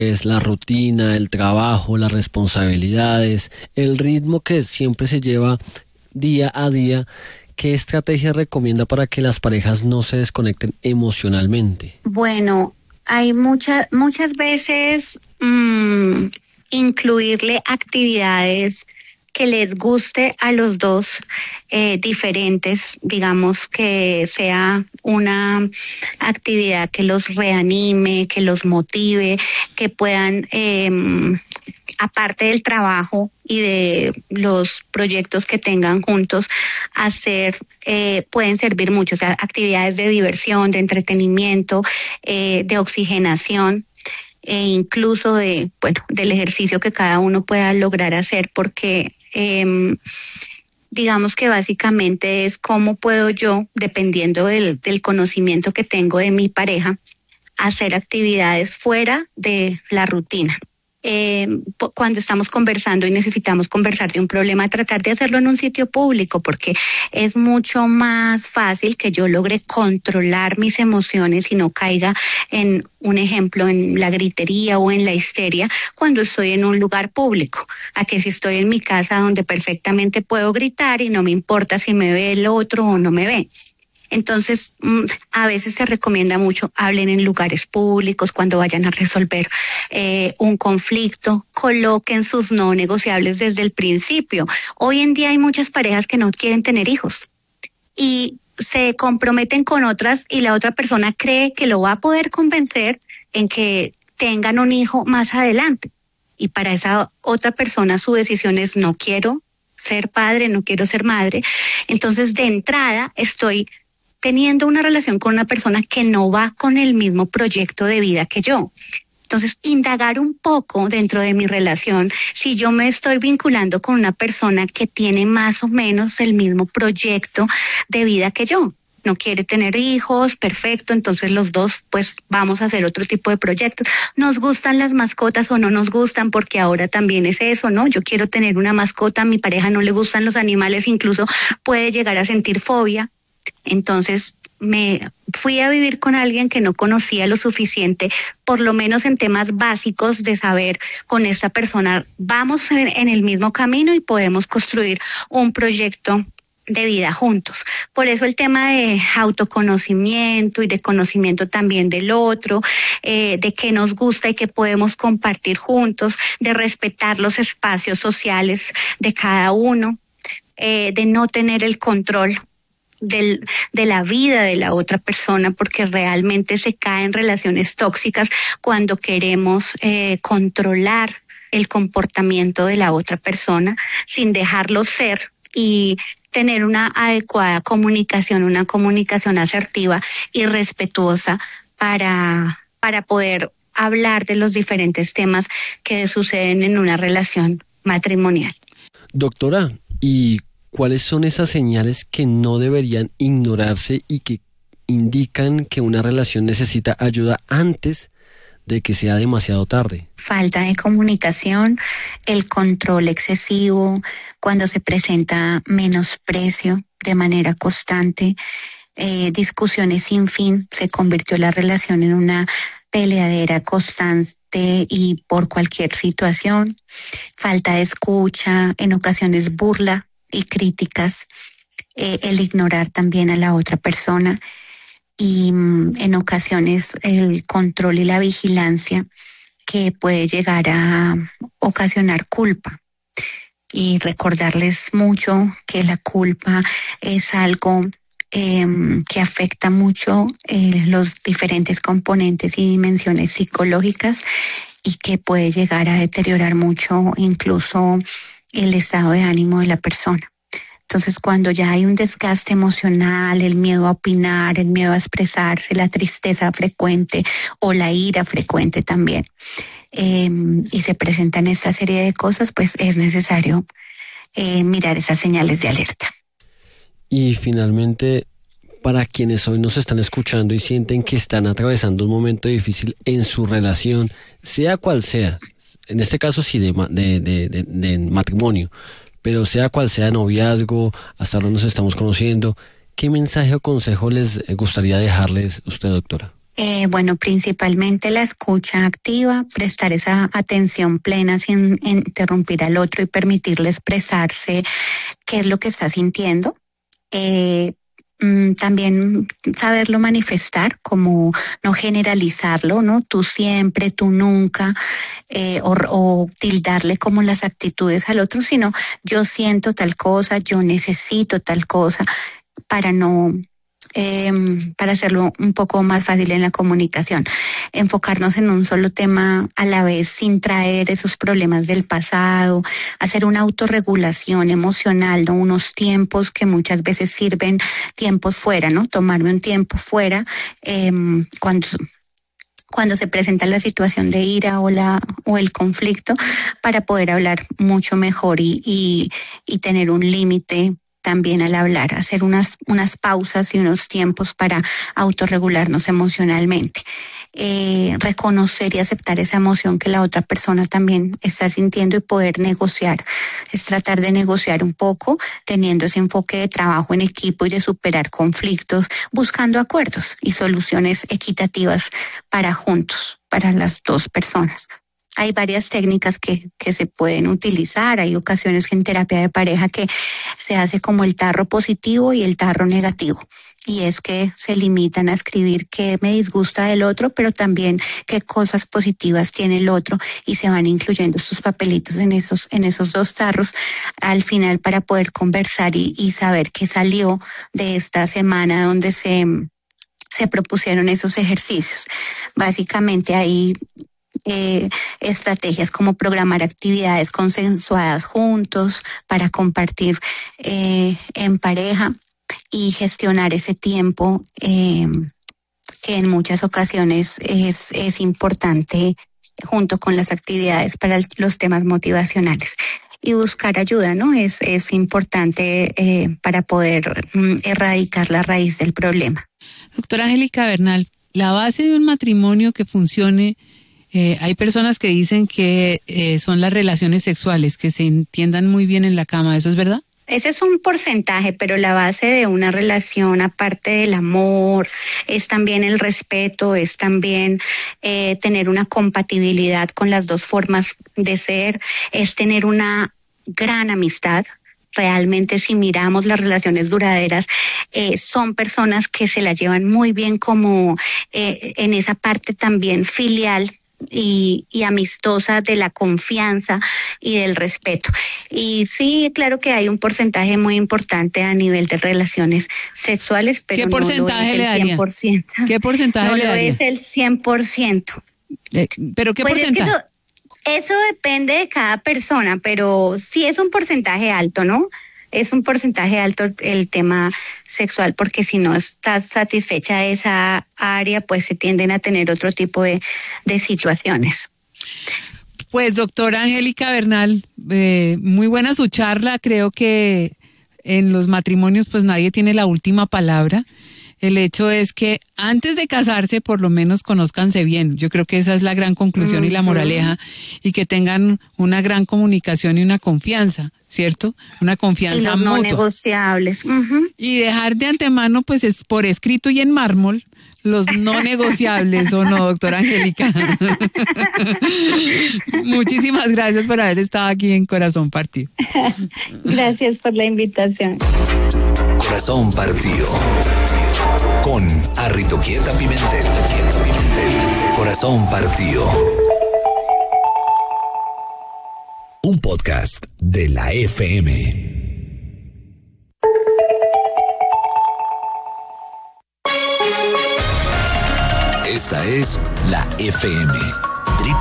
es la rutina, el trabajo, las responsabilidades, el ritmo que siempre se lleva día a día. ¿Qué estrategia recomienda para que las parejas no se desconecten emocionalmente? Bueno, hay muchas veces incluirle actividades que les guste a los dos, diferentes, digamos que sea una actividad que los reanime, que los motive, que puedan, aparte del trabajo y de los proyectos que tengan juntos, hacer, pueden servir mucho, o sea, actividades de diversión, de entretenimiento, de oxigenación, e incluso del ejercicio que cada uno pueda lograr hacer, porque digamos que básicamente es cómo puedo yo, dependiendo del conocimiento que tengo de mi pareja, hacer actividades fuera de la rutina. Cuando estamos conversando y necesitamos conversar de un problema, tratar de hacerlo en un sitio público, porque es mucho más fácil que yo logre controlar mis emociones y no caiga en un ejemplo, en la gritería o en la histeria cuando estoy en un lugar público, a que si estoy en mi casa donde perfectamente puedo gritar y no me importa si me ve el otro o no me ve. Entonces, a veces se recomienda mucho, hablen en lugares públicos cuando vayan a resolver un conflicto, coloquen sus no negociables desde el principio. Hoy en día hay muchas parejas que no quieren tener hijos y se comprometen con otras y la otra persona cree que lo va a poder convencer en que tengan un hijo más adelante. Y para esa otra persona su decisión es: no quiero ser padre, no quiero ser madre. Entonces, de entrada, estoy teniendo una relación con una persona que no va con el mismo proyecto de vida que yo. Entonces, indagar un poco dentro de mi relación, si yo me estoy vinculando con una persona que tiene más o menos el mismo proyecto de vida que yo. No quiere tener hijos, perfecto, entonces los dos pues vamos a hacer otro tipo de proyectos. ¿Nos gustan las mascotas o no nos gustan? Porque ahora también es eso, ¿no? Yo quiero tener una mascota, a mi pareja no le gustan los animales, incluso puede llegar a sentir fobia. Entonces me fui a vivir con alguien que no conocía lo suficiente, por lo menos en temas básicos de saber, con esta persona vamos en el mismo camino y podemos construir un proyecto de vida juntos. Por eso el tema de autoconocimiento y de conocimiento también del otro, de qué nos gusta y qué podemos compartir juntos, de respetar los espacios sociales de cada uno, de no tener el control de la vida de la otra persona, porque realmente se cae en relaciones tóxicas cuando queremos controlar el comportamiento de la otra persona sin dejarlo ser y tener una adecuada comunicación, una comunicación asertiva y respetuosa para poder hablar de los diferentes temas que suceden en una relación matrimonial. Doctora, ¿y cuáles son esas señales que no deberían ignorarse y que indican que una relación necesita ayuda antes de que sea demasiado tarde? Falta de comunicación, el control excesivo, cuando se presenta menosprecio de manera constante, discusiones sin fin, se convirtió la relación en una peleadera constante y por cualquier situación, falta de escucha, en ocasiones burla y críticas, el ignorar también a la otra persona y en ocasiones el control y la vigilancia que puede llegar a ocasionar culpa. Y recordarles mucho que la culpa es algo que afecta mucho los diferentes componentes y dimensiones psicológicas y que puede llegar a deteriorar mucho incluso el estado de ánimo de la persona. Entonces, cuando ya hay un desgaste emocional, el miedo a opinar, el miedo a expresarse, la tristeza frecuente o la ira frecuente también, y se presentan esta serie de cosas, pues es necesario mirar esas señales de alerta. Y finalmente, para quienes hoy nos están escuchando y sienten que están atravesando un momento difícil en su relación, sea cual sea, en este caso sí de matrimonio, pero sea cual sea noviazgo, hasta ahora nos estamos conociendo, ¿qué mensaje o consejo les gustaría dejarles usted, doctora? Bueno, principalmente la escucha activa, prestar esa atención plena sin interrumpir al otro y permitirle expresarse qué es lo que está sintiendo. También saberlo manifestar, como no generalizarlo, ¿no? Tú siempre, tú nunca, o tildarle como las actitudes al otro, sino yo siento tal cosa, yo necesito tal cosa, para no... para hacerlo un poco más fácil en la comunicación, enfocarnos en un solo tema a la vez sin traer esos problemas del pasado, hacer una autorregulación emocional, ¿no? Unos tiempos que muchas veces sirven, tiempos fuera, ¿no? Tomarme un tiempo fuera cuando se presenta la situación de ira o el conflicto, para poder hablar mucho mejor y tener un límite también al hablar, hacer unas pausas y unos tiempos para autorregularnos emocionalmente. Reconocer y aceptar esa emoción que la otra persona también está sintiendo y poder negociar. Es tratar de negociar un poco, teniendo ese enfoque de trabajo en equipo y de superar conflictos, buscando acuerdos y soluciones equitativas para juntos, para las dos personas. Hay varias técnicas que se pueden utilizar. Hay ocasiones que en terapia de pareja que se hace como el tarro positivo y el tarro negativo. Y es que se limitan a escribir qué me disgusta del otro, pero también qué cosas positivas tiene el otro, y se van incluyendo estos papelitos en esos dos tarros al final, para poder conversar y saber qué salió de esta semana donde se propusieron esos ejercicios. Básicamente hay estrategias como programar actividades consensuadas juntos para compartir en pareja y gestionar ese tiempo que en muchas ocasiones es importante, junto con las actividades para los temas motivacionales. Y buscar ayuda, ¿no? Es importante para poder erradicar la raíz del problema. Doctora Angélica Bernal, la base de un matrimonio que funcione, hay personas que dicen que son las relaciones sexuales, que se entiendan muy bien en la cama. ¿Eso es verdad? Ese es un porcentaje, pero la base de una relación, aparte del amor, es también el respeto, es también tener una compatibilidad con las dos formas de ser, es tener una gran amistad. Realmente, si miramos las relaciones duraderas, son personas que se la llevan muy bien, como en esa parte también filial y amistosa, de la confianza y del respeto. Y sí, claro que hay un porcentaje muy importante a nivel de relaciones sexuales, pero no lo es el 100%. ¿Qué porcentaje le daría? No lo es el 100%. ¿Pero qué porcentaje? Eso depende de cada persona, pero sí es un porcentaje alto, ¿no? Es un porcentaje alto el tema sexual, porque si no estás satisfecha esa área, pues se tienden a tener otro tipo de situaciones. Pues, doctora Angélica Bernal, muy buena su charla. Creo que en los matrimonios pues nadie tiene la última palabra. El hecho es que antes de casarse, por lo menos conózcanse bien. Yo creo que esa es la gran conclusión y la moraleja, y que tengan una gran comunicación y una confianza, ¿cierto? Una confianza mutua. Y los no negociables. Y dejar de antemano, pues, es por escrito y en mármol, los no negociables, ¿o no, doctora Angélica? Muchísimas gracias por haber estado aquí en Corazón Partido. Gracias por la invitación. Corazón Partido. Con Arritoquieta Pimentel. Corazón Partido. Un podcast de la FM. Esta es la FM.